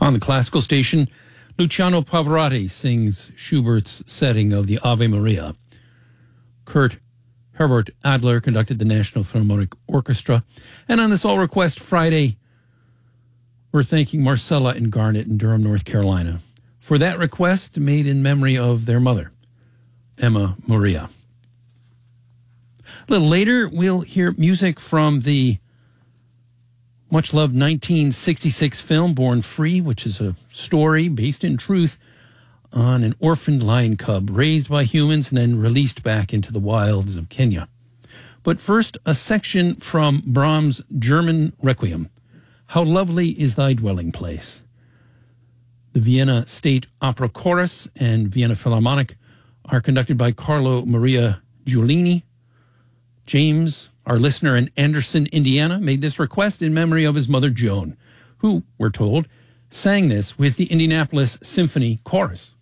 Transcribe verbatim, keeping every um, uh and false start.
On the classical station, Luciano Pavarotti sings Schubert's setting of the Ave Maria. Kurt Herbert Adler conducted the National Philharmonic Orchestra. And on this All Request Friday, we're thanking Marcella and Garnet in Durham, North Carolina, for that request made in memory of their mother, Emma Maria. A little later, we'll hear music from the much-loved nineteen sixty-six film Born Free, which is a story based in truth on an orphaned lion cub raised by humans and then released back into the wilds of Kenya. But first, a section from Brahms' German Requiem, How Lovely is Thy Dwelling Place. The Vienna State Opera Chorus and Vienna Philharmonic are conducted by Carlo Maria Giulini. James, our listener in Anderson, Indiana, made this request in memory of his mother, Joan, who, we're told, sang this with the Indianapolis Symphony Chorus.